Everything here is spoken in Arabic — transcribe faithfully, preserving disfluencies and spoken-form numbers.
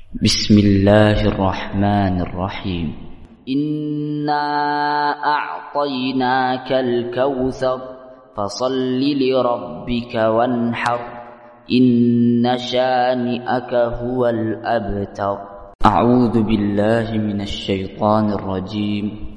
بسم الله الرحمن الرحيم. إنا أعطيناك الكوثر فصل لربك وانحر إن شانئك هو الأبتر. أعوذ بالله من الشيطان الرجيم.